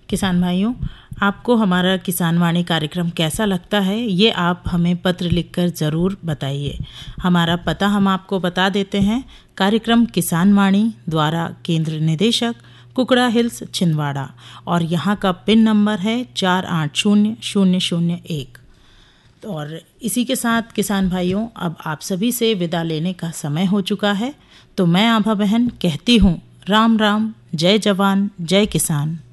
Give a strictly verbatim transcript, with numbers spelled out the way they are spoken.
किसान भाइयों, आपको हमारा किसान वाणी कार्यक्रम कैसा लगता है ये आप हमें पत्र लिखकर ज़रूर बताइए। हमारा पता हम आपको बता देते हैं। कार्यक्रम किसान वाणी द्वारा केंद्र निदेशक कुकड़ा हिल्स छिंदवाड़ा और यहाँ का पिन नंबर है चार आठ शून्य शून्य शून्य एक। और इसी के साथ किसान भाइयों, अब आप सभी से विदा लेने का समय हो चुका है, तो मैं आभा बहन कहती हूँ राम राम, जय जवान जय किसान।